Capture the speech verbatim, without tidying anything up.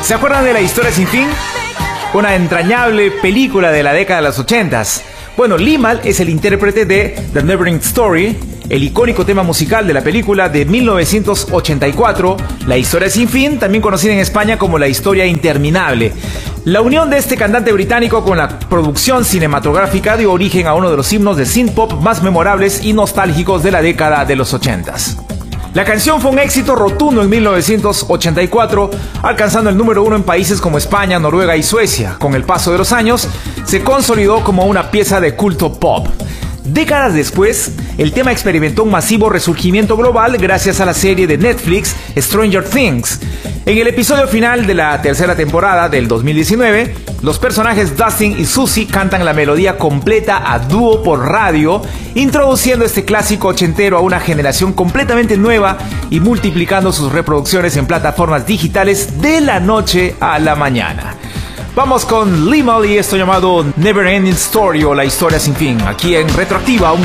¿Se acuerdan de La Historia Sin Fin? Una entrañable película de la década de los ochentas. Bueno, Limahl es el intérprete de The Neverending Story, el icónico tema musical de la película de mil novecientos ochenta y cuatro, La Historia Sin Fin, también conocida en España como La Historia Interminable. La unión de este cantante británico con la producción cinematográfica dio origen a uno de los himnos de synth-pop más memorables y nostálgicos de la década de los ochentas. La canción fue un éxito rotundo en mil novecientos ochenta y cuatro, alcanzando el número uno en países como España, Noruega y Suecia. Con el paso de los años, se consolidó como una pieza de culto pop. Décadas después, el tema experimentó un masivo resurgimiento global gracias a la serie de Netflix Stranger Things. En el episodio final de la tercera temporada del dos mil diecinueve, los personajes Dustin y Susie cantan la melodía completa a dúo por radio, introduciendo este clásico ochentero a una generación completamente nueva y multiplicando sus reproducciones en plataformas digitales de la noche a la mañana. Vamos con Limahl y esto llamado Never Ending Story o La Historia Sin Fin, aquí en Retroactiva. Un